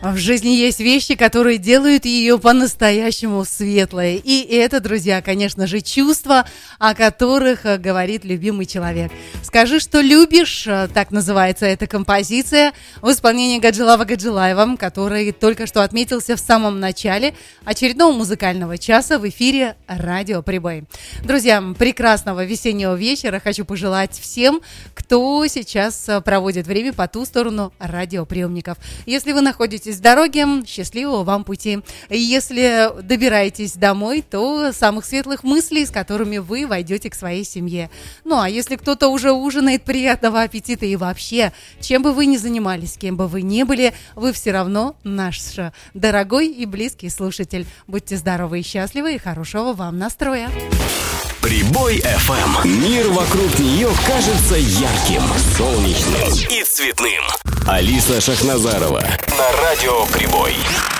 В жизни есть вещи, которые делают ее по-настоящему светлой. И это, друзья, конечно же, чувства, о которых говорит любимый человек. «Скажи, что любишь», так называется эта композиция в исполнении Гаджилава Гаджилаева, который только что отметился в самом начале очередного музыкального часа в эфире «Радио Прибой». Друзья, прекрасного весеннего вечера хочу пожелать всем, кто сейчас проводит время по ту сторону радиоприемников. Если вы находитесь в дороге, счастливого вам пути. Если добираетесь домой, то самых светлых мыслей, с которыми вы войдете к своей семье. Ну а если кто-то уже ужинает, приятного аппетита, и вообще, чем бы вы ни занимались, кем бы вы ни были, вы все равно наш дорогой и близкий слушатель. Будьте здоровы и счастливы, и хорошего вам настроя. Прибой FM. Мир вокруг нее кажется ярким, солнечным и цветным. Алиса Шахназарова на Радио Прибой.